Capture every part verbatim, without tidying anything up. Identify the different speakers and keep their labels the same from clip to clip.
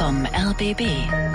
Speaker 1: vom R B B.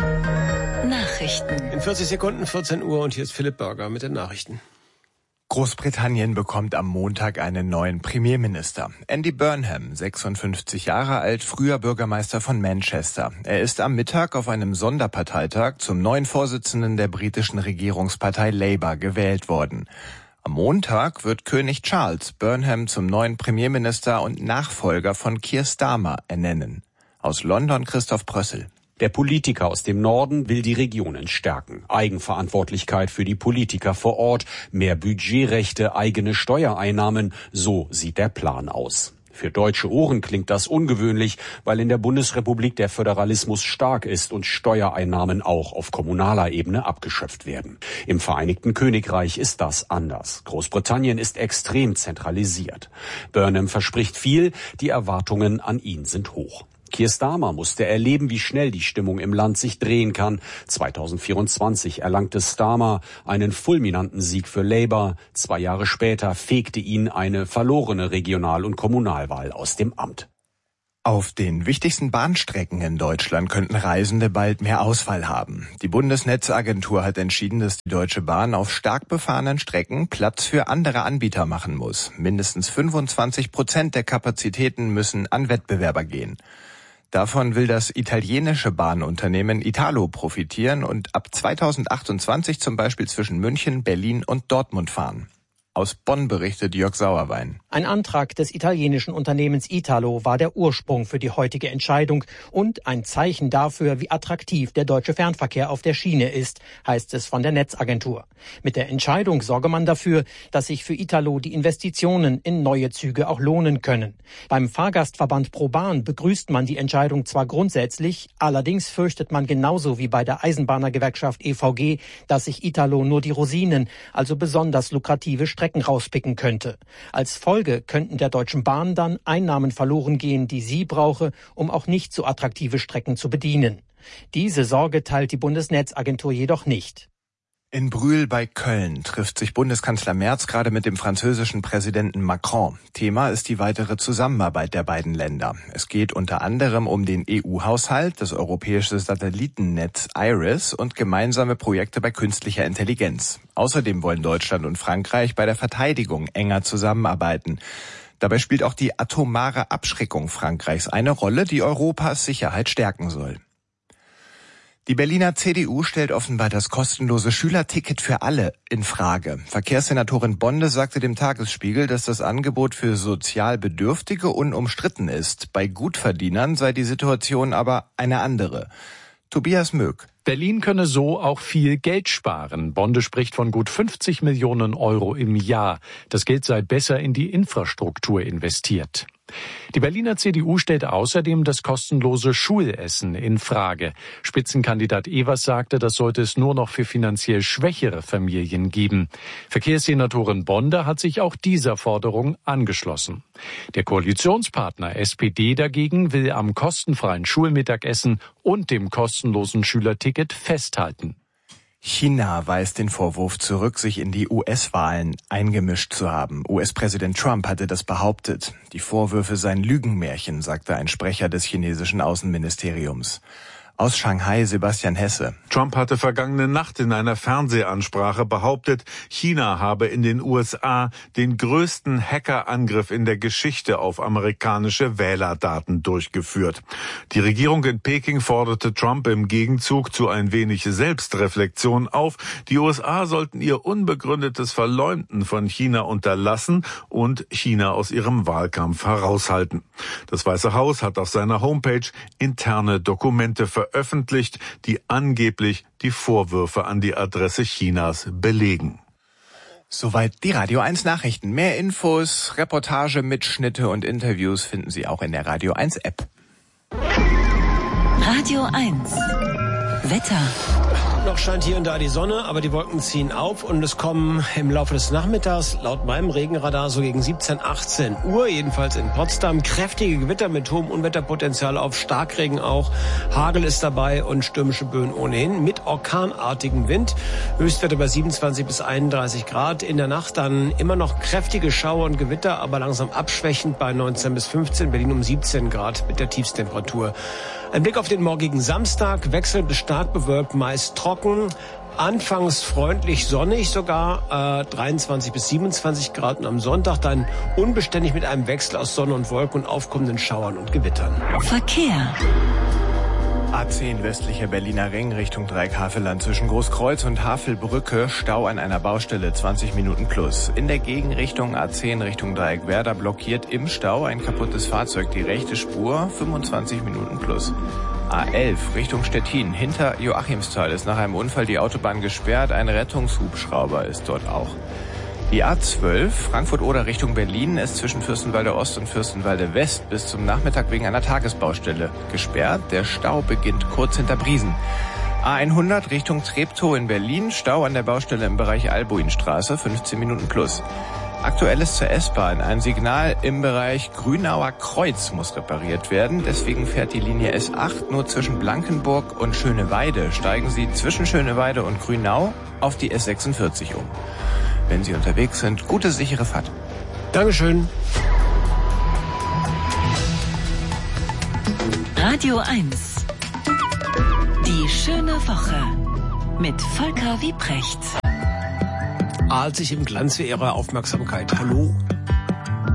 Speaker 1: Nachrichten.
Speaker 2: In vierzig Sekunden, vierzehn Uhr, und hier ist Philipp Burger mit den Nachrichten.
Speaker 3: Großbritannien bekommt am Montag einen neuen Premierminister. Andy Burnham, sechsundfünfzig Jahre alt, früher Bürgermeister von Manchester. Er ist am Mittag auf einem Sonderparteitag zum neuen Vorsitzenden der britischen Regierungspartei Labour gewählt worden. Am Montag wird König Charles Burnham zum neuen Premierminister und Nachfolger von Keir Starmer ernennen. Aus London Christoph Prössel.
Speaker 4: Der Politiker aus dem Norden will die Regionen stärken. Eigenverantwortlichkeit für die Politiker vor Ort, mehr Budgetrechte, eigene Steuereinnahmen, so sieht der Plan aus. Für deutsche Ohren klingt das ungewöhnlich, weil in der Bundesrepublik der Föderalismus stark ist und Steuereinnahmen auch auf kommunaler Ebene abgeschöpft werden. Im Vereinigten Königreich ist das anders. Großbritannien ist extrem zentralisiert. Burnham verspricht viel, die Erwartungen an ihn sind hoch. Keir Starmer musste erleben, wie schnell die Stimmung im Land sich drehen kann. zweitausendvierundzwanzig erlangte Starmer einen fulminanten Sieg für Labour. Zwei Jahre später fegte ihn eine verlorene Regional- und Kommunalwahl aus dem Amt.
Speaker 3: Auf den wichtigsten Bahnstrecken in Deutschland könnten Reisende bald mehr Ausfall haben. Die Bundesnetzagentur hat entschieden, dass die Deutsche Bahn auf stark befahrenen Strecken Platz für andere Anbieter machen muss. Mindestens fünfundzwanzig Prozent der Kapazitäten müssen an Wettbewerber gehen. Davon will das italienische Bahnunternehmen Italo profitieren und ab zweitausendachtundzwanzig zum Beispiel zwischen München, Berlin und Dortmund fahren. Aus Bonn berichtet Jörg Sauerwein.
Speaker 5: Ein Antrag des italienischen Unternehmens Italo war der Ursprung für die heutige Entscheidung und ein Zeichen dafür, wie attraktiv der deutsche Fernverkehr auf der Schiene ist, heißt es von der Netzagentur. Mit der Entscheidung sorge man dafür, dass sich für Italo die Investitionen in neue Züge auch lohnen können. Beim Fahrgastverband ProBahn begrüßt man die Entscheidung zwar grundsätzlich, allerdings fürchtet man genauso wie bei der Eisenbahnergewerkschaft E V G, dass sich Italo nur die Rosinen, also besonders lukrative Strecken rauspicken könnte. Als Folge könnten der Deutschen Bahn dann Einnahmen verloren gehen, die sie brauche, um auch nicht so attraktive Strecken zu bedienen. Diese Sorge teilt die Bundesnetzagentur jedoch nicht.
Speaker 3: In Brühl bei Köln trifft sich Bundeskanzler Merz gerade mit dem französischen Präsidenten Macron. Thema ist die weitere Zusammenarbeit der beiden Länder. Es geht unter anderem um den E U-Haushalt, das europäische Satellitennetz IRIS und gemeinsame Projekte bei künstlicher Intelligenz. Außerdem wollen Deutschland und Frankreich bei der Verteidigung enger zusammenarbeiten. Dabei spielt auch die atomare Abschreckung Frankreichs eine Rolle, die Europas Sicherheit stärken soll. Die Berliner C D U stellt offenbar das kostenlose Schülerticket für alle in Frage. Verkehrssenatorin Bonde sagte dem Tagesspiegel, dass das Angebot für sozial Bedürftige unumstritten ist. Bei Gutverdienern sei die Situation aber eine andere. Tobias Möck.
Speaker 6: Berlin könne so auch viel Geld sparen. Bonde spricht von gut fünfzig Millionen Euro im Jahr. Das Geld sei besser in die Infrastruktur investiert. Die Berliner C D U stellt außerdem das kostenlose Schulessen in Frage. Spitzenkandidat Evers sagte, das sollte es nur noch für finanziell schwächere Familien geben. Verkehrssenatorin Bonde hat sich auch dieser Forderung angeschlossen. Der Koalitionspartner S P D dagegen will am kostenfreien Schulmittagessen und dem kostenlosen Schülerticket festhalten.
Speaker 3: China weist den Vorwurf zurück, sich in die U S-Wahlen eingemischt zu haben. U S-Präsident Trump hatte das behauptet. Die Vorwürfe seien Lügenmärchen, sagte ein Sprecher des chinesischen Außenministeriums. Aus Shanghai Sebastian Hesse.
Speaker 7: Trump hatte vergangene Nacht in einer Fernsehansprache behauptet, China habe in den U S A den größten Hackerangriff in der Geschichte auf amerikanische Wählerdaten durchgeführt. Die Regierung in Peking forderte Trump im Gegenzug zu ein wenig Selbstreflexion auf. Die U S A sollten ihr unbegründetes Verleumden von China unterlassen und China aus ihrem Wahlkampf heraushalten. Das Weiße Haus hat auf seiner Homepage interne Dokumente veröffentlicht. veröffentlicht, die angeblich die Vorwürfe an die Adresse Chinas belegen.
Speaker 3: Soweit die Radio eins Nachrichten. Mehr Infos, Reportage, Mitschnitte und Interviews finden Sie auch in der Radio eins App.
Speaker 1: Radio eins Wetter.
Speaker 2: Noch scheint hier und da die Sonne, aber die Wolken ziehen auf und es kommen im Laufe des Nachmittags laut meinem Regenradar so gegen siebzehn, achtzehn Uhr, jedenfalls in Potsdam, kräftige Gewitter mit hohem Unwetterpotenzial auf, Starkregen auch, Hagel ist dabei und stürmische Böen ohnehin mit orkanartigem Wind. Höchstwerte bei siebenundzwanzig bis einunddreißig Grad. In der Nacht dann immer noch kräftige Schauer und Gewitter, aber langsam abschwächend bei neunzehn bis fünfzehn, Berlin um siebzehn Grad mit der Tiefstemperatur. Ein Blick auf den morgigen Samstag, wechselnd bis stark bewölkt, meist trocken, anfangs freundlich sonnig sogar, äh, dreiundzwanzig bis siebenundzwanzig Grad und am Sonntag dann unbeständig mit einem Wechsel aus Sonne und Wolken und aufkommenden Schauern und Gewittern.
Speaker 1: Verkehr.
Speaker 3: A zehn westlicher Berliner Ring Richtung Dreieck-Havelland zwischen Großkreuz und Havelbrücke, Stau an einer Baustelle zwanzig Minuten plus. In der Gegenrichtung A zehn Richtung Dreieck-Werder blockiert im Stau ein kaputtes Fahrzeug die rechte Spur, fünfundzwanzig Minuten plus. A elf Richtung Stettin hinter Joachimsthal ist nach einem Unfall die Autobahn gesperrt, ein Rettungshubschrauber ist dort auch. Die A zwölf Frankfurt-Oder Richtung Berlin ist zwischen Fürstenwalde Ost und Fürstenwalde West bis zum Nachmittag wegen einer Tagesbaustelle gesperrt. Der Stau beginnt kurz hinter Briesen. A hundert Richtung Treptow in Berlin, Stau an der Baustelle im Bereich Albuinstraße, fünfzehn Minuten plus. Aktuelles zur S-Bahn. Ein Signal im Bereich Grünauer Kreuz muss repariert werden. Deswegen fährt die Linie S acht nur zwischen Blankenburg und Schöneweide. Steigen Sie zwischen Schöneweide und Grünau auf die S sechsundvierzig um. Wenn Sie unterwegs sind, gute, sichere Fahrt.
Speaker 2: Dankeschön.
Speaker 1: Radio eins. Die schöne Woche mit Volker Wiebrecht.
Speaker 2: Ahlt sich im Glanze Ihrer Aufmerksamkeit. Hallo.